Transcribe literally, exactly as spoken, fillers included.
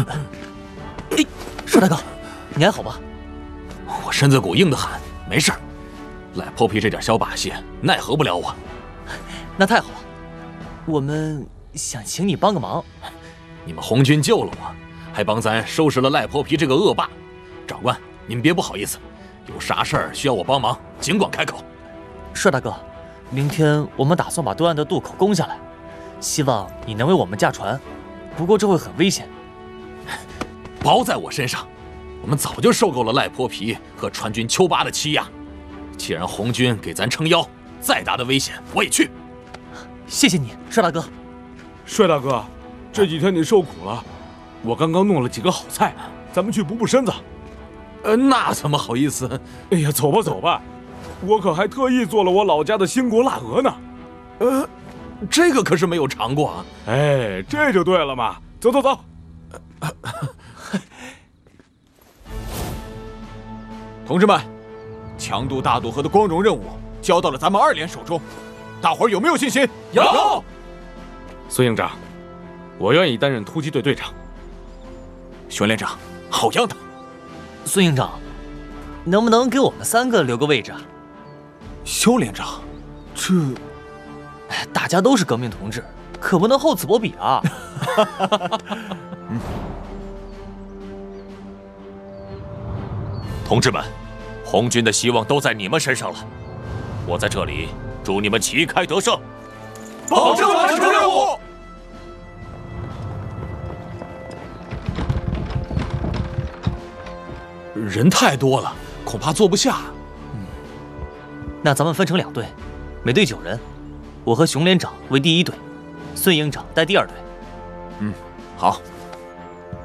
哎，邵大哥，你还好吧？ 我身子骨硬得很，没事儿。赖泼皮这点小把戏奈何不了我。 那太好了，我们想请你帮个忙。 你们红军救了我，还帮咱收拾了赖泼皮这个恶霸。长官，您别不好意思，有啥事儿需要我帮忙，尽管开口。 帅大哥，明天我们打算把对岸的渡口攻下来，希望你能为我们驾船，不过这会很危险。 包在我身上，我们早就受够了赖泼皮和川军丘巴的欺压。既然红军给咱撑腰，再大的危险我也去。 谢谢你，帅大哥。 帅大哥，这几天你受苦了，我刚刚弄了几个好菜，咱们去补补身子。 呃，那怎么好意思？ 哎呀，走吧走吧，我可还特意做了我老家的兴国腊鹅呢。 呃，这个可是没有尝过啊。 哎，这就对了嘛。走走走。 同志们，强渡大渡河的光荣任务交到了咱们二连手中，大伙儿有没有信心？ 有。 孙营长，我愿意担任突击队队长。 熊连长，好样的！ 孙营长，能不能给我们三个留个位置啊？ 肖连长，这…… 大家都是革命同志，可不能厚此薄彼啊！ 嗯同志们，红军的希望都在你们身上了。我在这里祝你们旗开得胜， 保证完成任务。 人太多了，恐怕坐不下。 嗯，那咱们分成两队，每队九人，我和熊连长为第一队，孙营长带第二队。 嗯，好。